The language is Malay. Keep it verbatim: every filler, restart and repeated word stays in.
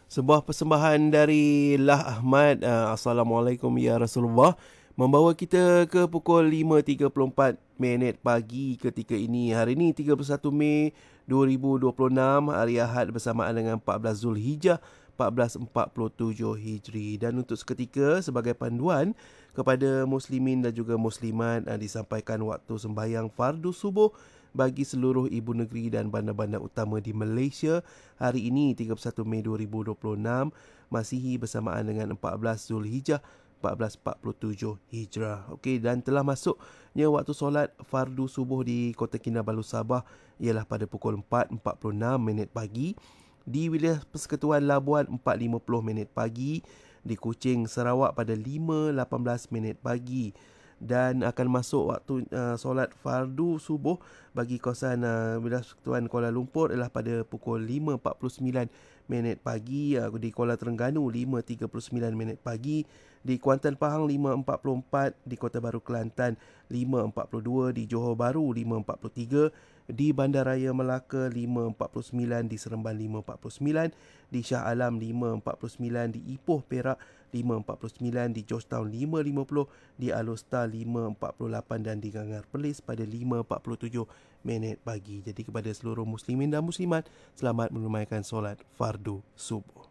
Sebuah persembahan dari Lah Ahmad. uh, Assalamualaikum ya Rasulullah, membawa kita ke pukul lima tiga puluh empat minit pagi ketika ini. Hari ini tiga puluh satu Mei dua ribu dua puluh enam, hari Ahad bersamaan dengan empat belas Zulhijjah empat belas empat puluh tujuh Hijri. Dan untuk seketika sebagai panduan kepada muslimin dan juga muslimat, uh, disampaikan waktu sembahyang fardu subuh bagi seluruh ibu negeri dan bandar-bandar utama di Malaysia hari ini tiga puluh satu Mei dua ribu dua puluh enam, Masihi bersamaan dengan empat belas Zulhijjah empat belas empat puluh tujuh Hijrah. Okey, dan telah masuknya waktu solat fardu subuh di Kota Kinabalu Sabah ialah pada pukul empat empat puluh enam minit pagi, di wilayah Persekutuan Labuan empat lima puluh minit pagi, di Kuching Sarawak pada lima lapan belas minit pagi, dan akan masuk waktu uh, solat fardu subuh bagi kawasan uh, wilayah Persekutuan Kuala Lumpur ialah pada pukul lima empat puluh sembilan minit pagi, uh, di Kuala Terengganu lima tiga puluh sembilan minit pagi, di Kuantan Pahang lima empat puluh empat, di Kota Baru Kelantan lima empat puluh dua, di Johor Bahru lima empat puluh tiga, di Bandaraya Melaka lima empat puluh sembilan, di Seremban lima empat puluh sembilan, di Shah Alam lima empat puluh sembilan, di Ipoh Perak lima empat puluh sembilan, di Georgetown lima lima puluh, di Alor lima empat puluh lapan, dan di Gangar Perlis pada lima empat puluh tujuh minit pagi. Jadi kepada seluruh muslimin dan muslimat, selamat menunaikan solat fardu subuh.